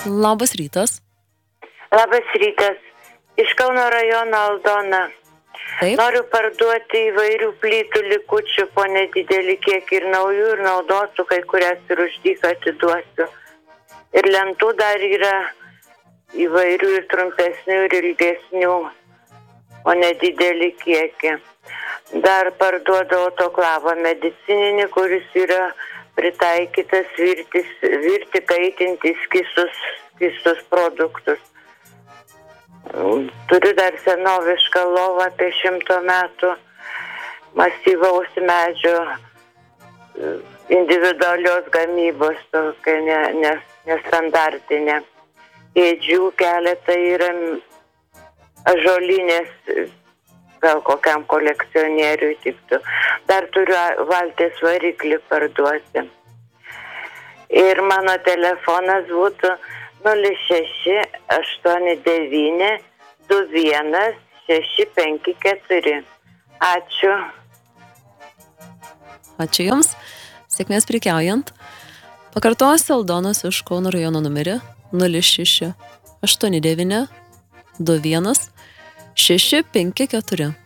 Labas rytas. Labas rytas. Iš Kauno rajono Aldona. Taip. Noriu parduoti įvairių plytų likučių po nedidelį kiekį ir naujų ir naudotų, kai kurias ir už dyką atiduosiu. Ir lentų dar yra įvairių ir trumpesnių ir ilgesnių, o nedidelį kiekį. Dar parduodu autoklavą medicininį, kuris yra pritaikytas virti, kaitinti skystus produktus. Turiu dar senovišką lovą apie 100 metų, masyvaus medžio, individualios gamybos, tokia nestandartinė. Kėdžių keletą yra ąžuolinės, gal kokiam kolekcionieriui tiktų. Dar turiu valties variklį parduoti. Ir mano telefonas būtų 06 89 21 654. Ačiū. Ačiū Jums. Sėkmės prekiaujant. Pakartosiu Aldonos iš Kauno rajono numerį 06 89 21 654.